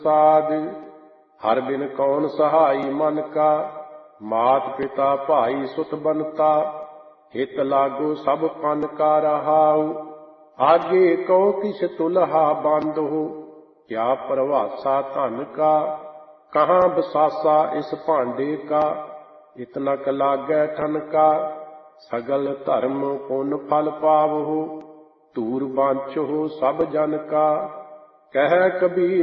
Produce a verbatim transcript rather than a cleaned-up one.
साध। हर बिन कौन सहाई मन का, मात पिता भाई सुत बनता। हित लागो सब पन का रहाउ, आगे कहो किस तुलहा बांध हो। क्या प्रभासा धन का, कहाँ बसासा इस भांडे का। इतना क लागै ठन का, सगल धर्म पुन फल पावहु। दूर बांचो सब जन का, कह कबीर